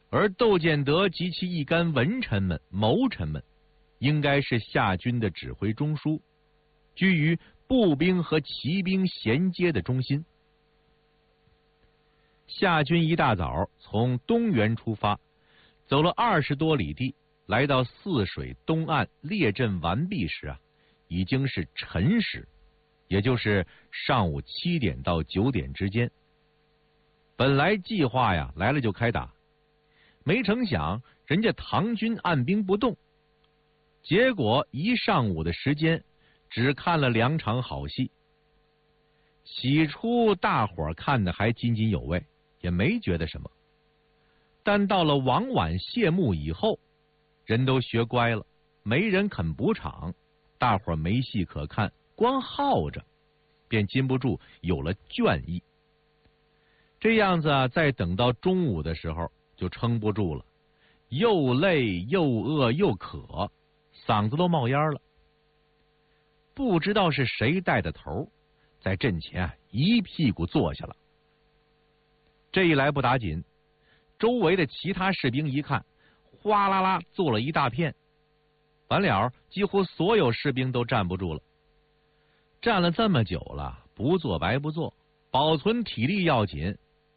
而窦建德及其一干文臣们、谋臣们，应该是夏军的指挥中枢，居于步兵和骑兵衔接的中心。夏军一大早从东原出发，走了20多里地，来到泗水东岸列阵完毕时啊，已经是辰时，也就是上午7点到9点之间。本来计划呀来了就开打，没成想人家唐军按兵不动，结果一上午的时间只看了2场好戏。起初大伙儿看的还津津有味，也没觉得什么，但到了往晚谢幕以后，人都学乖了，没人肯补场，大伙儿没戏可看，光耗着，便禁不住有了倦意。这样子啊，再等到中午的时候就撑不住了，又累又饿又渴，嗓子都冒烟了。不知道是谁带的头，在阵前一屁股坐下了。这一来不打紧，周围的其他士兵一看，哗啦啦坐了一大片，完了几乎所有士兵都站不住了。站了这么久了，不坐白不坐，保存体力要紧。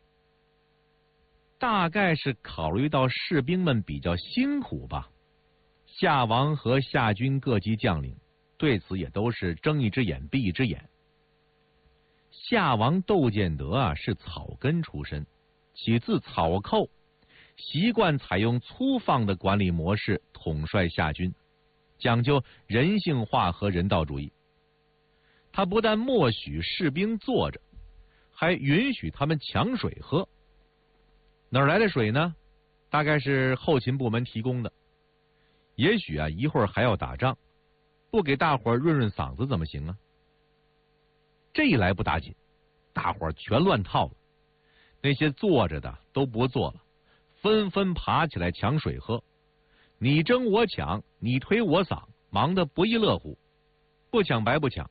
大概是考虑到士兵们比较辛苦吧，夏王和夏军各级将领对此也都是睁一只眼闭一只眼。夏王窦建德啊是草根出身，起自草寇，习惯采用粗放的管理模式统帅夏军，讲究人性化和人道主义。他不但默许士兵坐着，还允许他们抢水喝。哪儿来的水呢？大概是后勤部门提供的。也许啊一会儿还要打仗，不给大伙儿润润嗓子怎么行啊？这一来不打紧，大伙儿全乱套了。那些坐着的都不坐了，纷纷爬起来抢水喝。你争我抢，你推我搡，忙得不亦乐乎。不抢白不抢，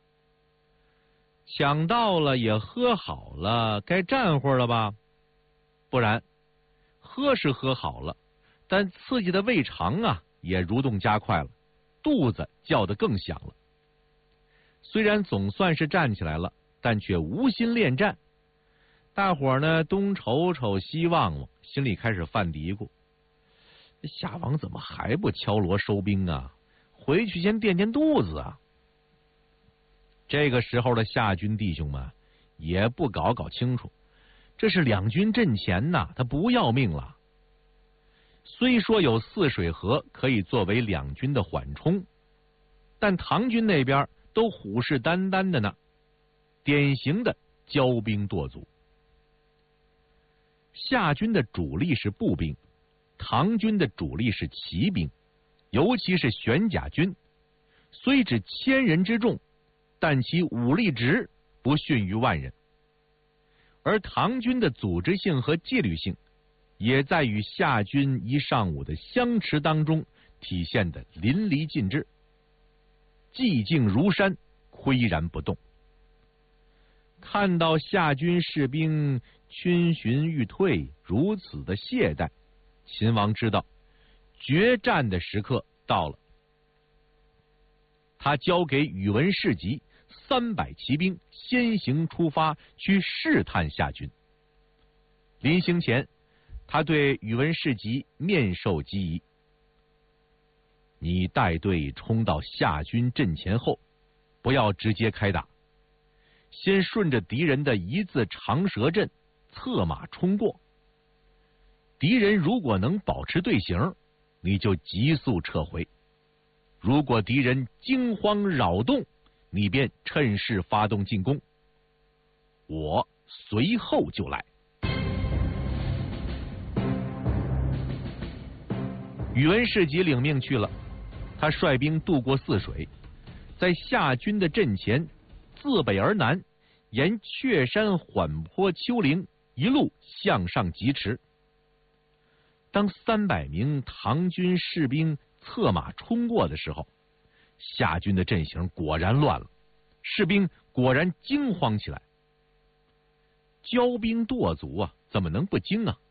抢到了也喝好了，该站会儿了吧？不然，喝是喝好了，但刺激的胃肠啊也蠕动加快了，肚子叫得更响了。虽然总算是站起来了，但却无心恋战。大伙儿呢东瞅瞅西望望，心里开始犯嘀咕：夏王怎么还不敲锣收兵啊？回去先垫垫肚子啊！这个时候的夏军弟兄们也不搞清楚，这是两军阵前呐，他不要命了。虽说有泗水河可以作为两军的缓冲，但唐军那边都虎视眈眈的呢，典型的骄兵惰卒。夏军的主力是步兵，唐军的主力是骑兵，尤其是玄甲军，虽只1000人之众，但其武力值不逊于万人。而唐军的组织性和纪律性，也在与夏军一上午的相持当中体现得淋漓尽致。寂静如山，岿然不动。看到夏军士兵逡巡欲退，如此的懈怠，秦王知道决战的时刻到了。他交给宇文士集300骑兵先行出发，去试探夏军。临行前，他对宇文士集面授机宜：你带队冲到夏军阵前后，不要直接开打，先顺着敌人的一字长蛇阵策马冲过。敌人如果能保持队形，你就急速撤回；如果敌人惊慌扰动，你便趁势发动进攻，我随后就来。宇文士集领命去了，他率兵渡过泗水，在夏军的阵前自北而南，沿雀山缓坡丘陵一路向上疾驰。当300名唐军士兵策马冲过的时候，夏军的阵型果然乱了，士兵果然惊慌起来。骄兵惰卒啊，怎么能不惊啊？